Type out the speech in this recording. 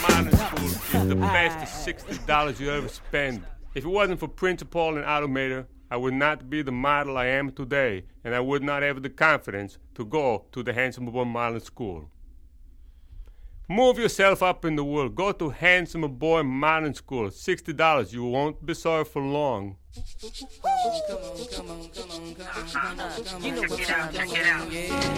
Modeling School is the best $60 you ever spend. If it wasn't for Principal and Automator, I would not be the model I am today, and I would not have the confidence to go to the Handsome Boy Modeling School. Move yourself up in the world. Go to Handsome Boy Modeling School. $60. You won't be sorry for long. Come on, come on, come on, come on, come on, come on. You know what time, come on, yeah.